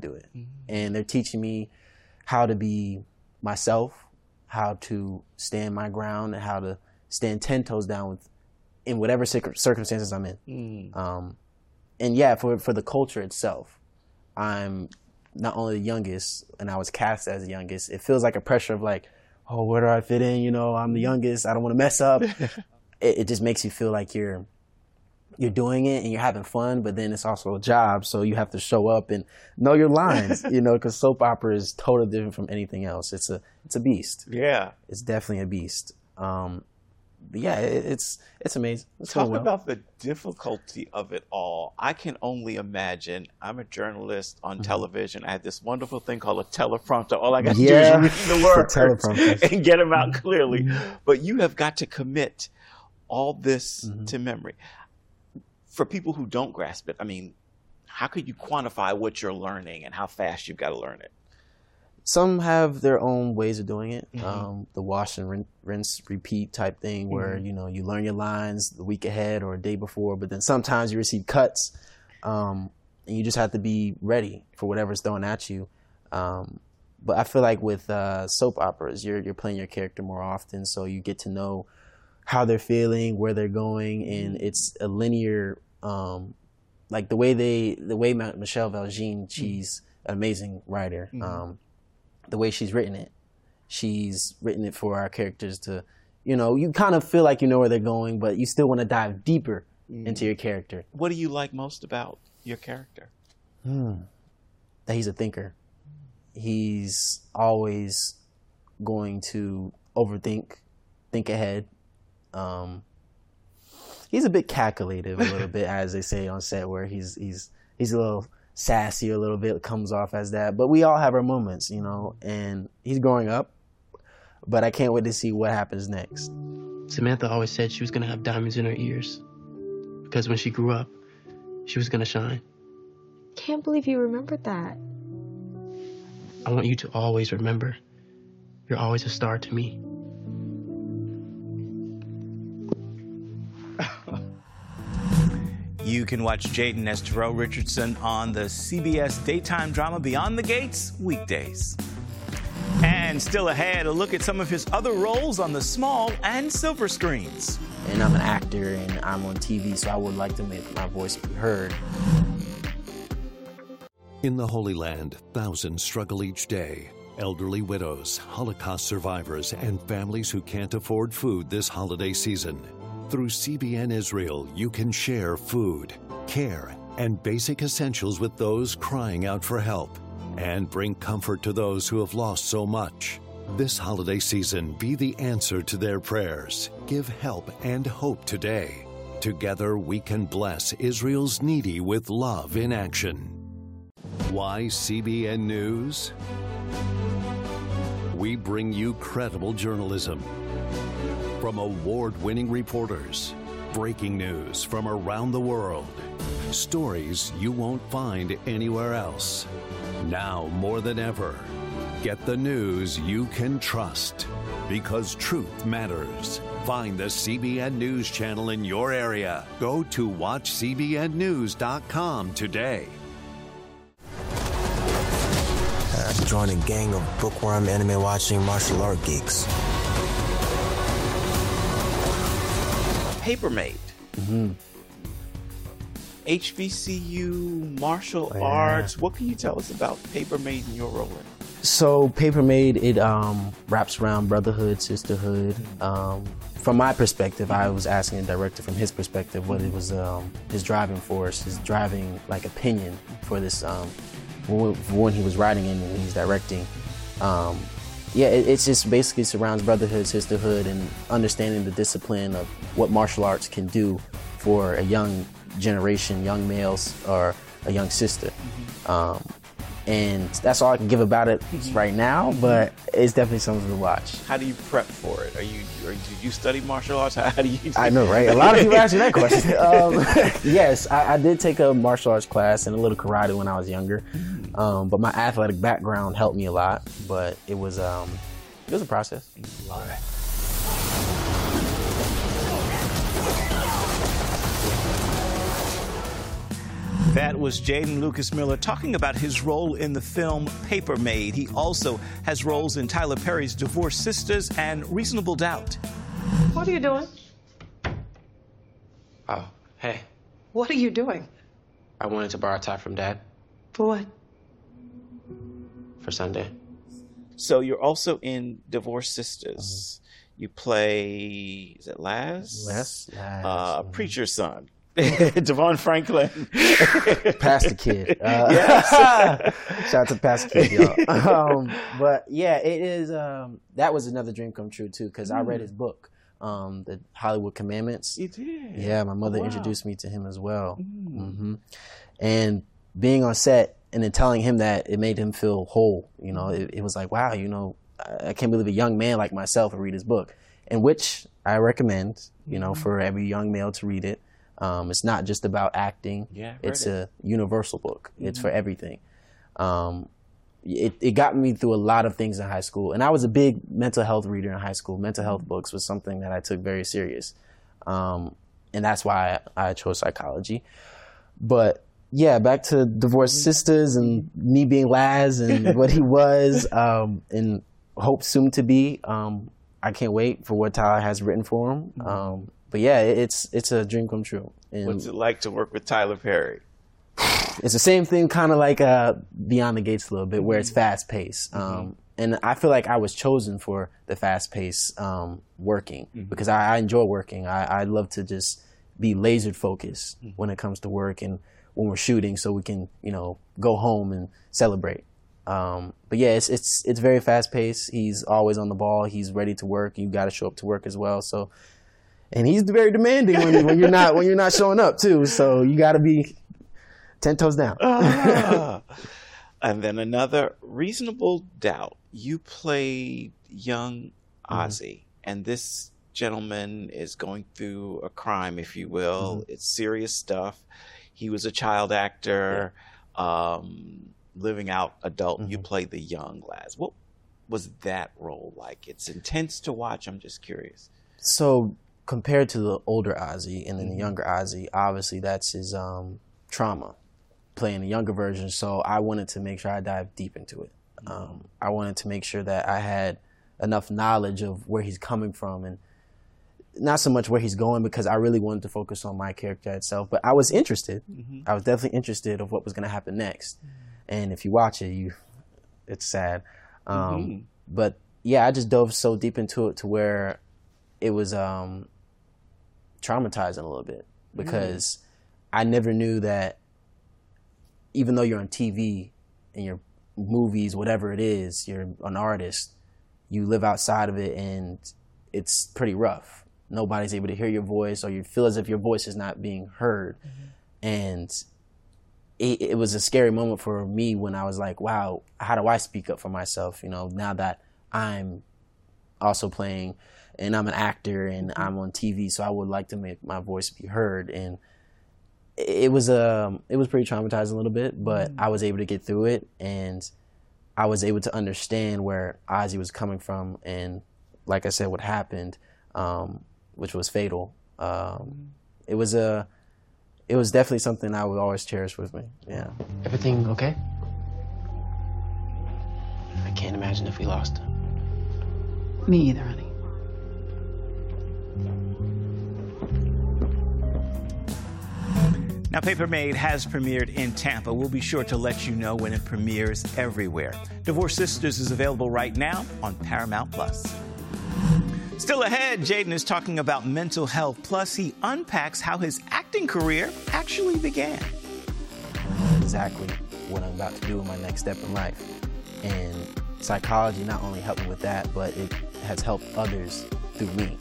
do it. And they're teaching me how to be myself, how to stand my ground, and how to stand 10 toes down in whatever circumstances I'm in. And yeah, for the culture itself, I'm not only the youngest, and I was cast as the youngest. It feels like a pressure of like, oh, where do I fit in? You know, I'm the youngest. I don't want to mess up. It just makes you feel like you're doing it and you're having fun, but then it's also a job, so you have to show up and know your lines, you know, because soap opera is totally different from anything else. It's a beast. Yeah. It's definitely a beast. But yeah, it's amazing. It's Talk going well. about the difficulty of it all. I can only imagine. I'm a journalist on television. I had this wonderful thing called a teleprompter. All I got to do is read the words and get them out clearly. But you have got to commit all this to memory. For people who don't grasp it, I mean, how could you quantify what you're learning and how fast you've got to learn it? Some have their own ways of doing it. The wash and rinse, repeat type thing where, you know, you learn your lines the week ahead or a day before, but then sometimes you receive cuts and you just have to be ready for whatever's thrown at you. But I feel like with soap operas, you're playing your character more often, so you get to know how they're feeling, where they're going, and it's a linear, like the way Michelle Valjean, she's an amazing writer. The way she's written it for our characters to, you know, you kind of feel like you know where they're going, but you still want to dive deeper into your character. What do you like most about your character? That he's a thinker. He's always going to think ahead. He's a bit calculative, a little bit, as they say on set, where he's a little sassy, a little bit comes off as that. But we all have our moments, you know, and he's growing up. But I can't wait to see what happens next. Samantha always said she was going to have diamonds in her ears because when she grew up, she was going to shine. Can't believe you remembered that. I want you to always remember, you're always a star to me. You can watch Jaden as Terrell Richardson on the CBS daytime drama Beyond the Gates weekdays. And still ahead, a look at some of his other roles on the small and silver screens. And I'm an actor and I'm on TV, so I would like to make my voice be heard. In the Holy Land, thousands struggle each day. Elderly widows, Holocaust survivors, and families who can't afford food this holiday season. Through CBN Israel, you can share food, care, and basic essentials with those crying out for help, and bring comfort to those who have lost so much. This holiday season, be the answer to their prayers. Give help and hope today. Together, we can bless Israel's needy with love in action. Why CBN News? We bring you credible journalism. From award-winning reporters, breaking news from around the world, stories you won't find anywhere else. Now more than ever, get the news you can trust, because truth matters. Find the CBN News channel in your area. Go to watchcbnnews.com today. I joined a gang of bookworm, anime-watching martial art geeks. Paper Made. HBCU, martial arts. What can you tell us about Paper Made and your role in it? So Paper Made, it wraps around brotherhood, sisterhood. From my perspective, I was asking the director from his perspective what it was his driving force, his driving like opinion for this when he was writing and when he's directing. Yeah, it's just basically surrounds brotherhood, sisterhood, and understanding the discipline of what martial arts can do for a young generation, young males, or a young sister. And that's all I can give about it right now, but it's definitely something to watch. How do you prep for it? Did you study martial arts? How do you? I know, right? A lot of people ask me that question. Yes, I did take a martial arts class and a little karate when I was younger, but my athletic background helped me a lot. But it was a process. Love it. That was Jaden Lucas Miller talking about his role in the film Paper Maid. He also has roles in Tyler Perry's Divorced Sisters and Reasonable Doubt. What are you doing? Oh, hey. What are you doing? I wanted to borrow a tie from Dad For what? for Sunday. So you're also in Divorced Sisters. You play, is it Laz? Laz. Preacher's son. Devon Franklin. Pastor Kid. Shout out to Pastor Kid, y'all. But yeah, it is, that was another dream come true too, because I read his book, The Hollywood Commandments. You did? Yeah, my mother introduced me to him as well. And being on set and then telling him that, it made him feel whole. You know, it was like, wow, you know, I can't believe a young man like myself would read his book, and which I recommend, you know, for every young male to read it. It's not just about acting. Yeah, it's a universal book. It's for everything. It got me through a lot of things in high school. And I was a big mental health reader in high school. Mental health books was something that I took very serious. And that's why I chose psychology. But yeah, back to Divorced Sisters and me being Laz and what he was, and hope soon to be. I can't wait for what Tyler has written for him. But yeah, it's a dream come true. And what's it like to work with Tyler Perry? It's the same thing, kind of like Beyond the Gates a little bit, where it's fast paced. And I feel like I was chosen for the fast paced working because I enjoy working. I love to just be laser focused when it comes to work and when we're shooting, so we can, you know, go home and celebrate. But yeah, it's very fast paced. He's always on the ball. He's ready to work. You got to show up to work as well. So. And he's very demanding when you're not showing up too. So you got to be 10 toes down. And then another Reasonable Doubt. You played young Ozzy, and this gentleman is going through a crime, if you will. It's serious stuff. He was a child actor, living out adult. You played the young Laz. What was that role like? It's intense to watch. I'm just curious. So. Compared to the older Ozzy and then the younger Ozzy, obviously that's his trauma, playing the younger version. So I wanted to make sure I dived deep into it. I wanted to make sure that I had enough knowledge of where he's coming from and not so much where he's going, because I really wanted to focus on my character itself. But I was interested. I was definitely interested of what was going to happen next. And if you watch it, it's sad. But yeah, I just dove so deep into it to where it was traumatizing a little bit, because I never knew that even though you're on TV and your movies, whatever it is, you're an artist, you live outside of it and it's pretty rough. Nobody's able to hear your voice, or you feel as if your voice is not being heard. And it was a scary moment for me when I was like, wow, how do I speak up for myself? You know, now that I'm also playing and I'm an actor and I'm on TV, so I would like to make my voice be heard. And it was pretty traumatizing a little bit, but I was able to get through it, and I was able to understand where Ozzy was coming from, and like I said, what happened, which was fatal. It was definitely something I would always cherish with me. Yeah. Everything okay? I can't imagine if we lost him. Me either, honey. Now, Paper Maid has premiered in Tampa. We'll be sure to let you know when it premieres everywhere. Divorced Sisters is available right now on Paramount+. Still ahead, Jaden is talking about mental health. Plus, he unpacks how his acting career actually began. Exactly what I'm about to do in my next step in life. And psychology not only helped me with that, but it has helped others through me.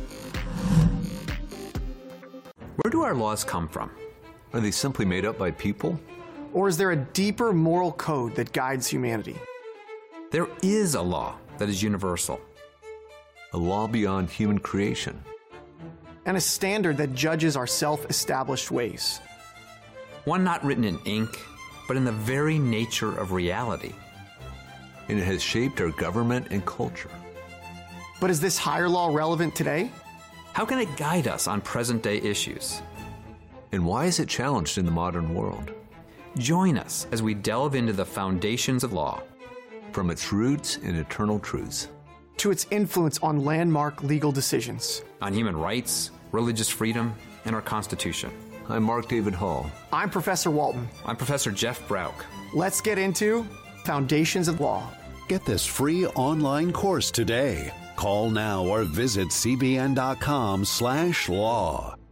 Where do our laws come from? Are they simply made up by people? Or is there a deeper moral code that guides humanity? There is a law that is universal. A law beyond human creation. And a standard that judges our self-established ways. One not written in ink, but in the very nature of reality. And it has shaped our government and culture. But is this higher law relevant today? How can it guide us on present-day issues? And why is it challenged in the modern world? Join us as we delve into the foundations of law. From its roots and eternal truths, to its influence on landmark legal decisions, on human rights, religious freedom, and our Constitution. I'm Mark David Hall. I'm Professor Walton. I'm Professor Jeff Brauk. Let's get into Foundations of Law. Get this free online course today. Call now or visit cbn.com/law.